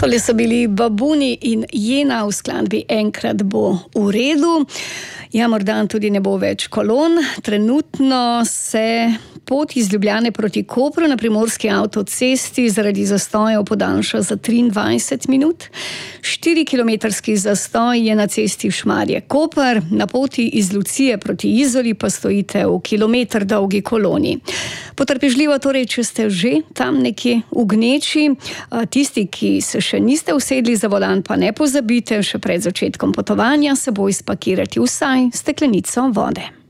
Tole so bili Babuni in Jena v skladbi Enkrat bo v redu. Ja, morda tudi ne bo več kolon. Trenutno se pot iz Ljubljane proti Kopru na primorski avtocesti zaradi zastojev podaljša za 23 minut. 4-kilometrski zastoj je na cesti Šmarje-Koper, na poti iz Lucije proti Izoli pa stojite v kilometer dolgi koloni. Potrpežljivo torej, če ste že tam nekje v gneči. Tisti, ki se še niste usedli za volan, pa ne pozabite še pred začetkom potovanja seboj spakirati vsaj steklenico vode.